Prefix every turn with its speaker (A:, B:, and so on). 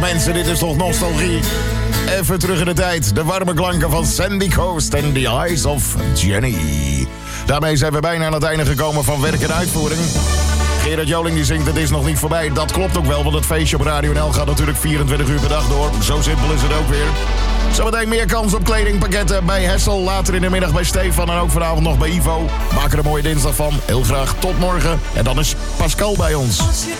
A: Mensen, dit is toch nostalgie? Even terug in de tijd. De warme klanken van Sandy Coast en The Eyes of Jenny. Daarmee zijn we bijna aan het einde gekomen van werk en uitvoering. Gerard Joling die zingt, het is nog niet voorbij. Dat klopt ook wel, want het feestje op Radio NL gaat natuurlijk 24 uur per dag door. Zo simpel is het ook weer. Zometeen meer kans op kledingpakketten bij Hessel. Later in de middag bij Stefan en ook vanavond nog bij Ivo. Maak er een mooie dinsdag van. Heel graag tot morgen. En dan is Pascal bij ons.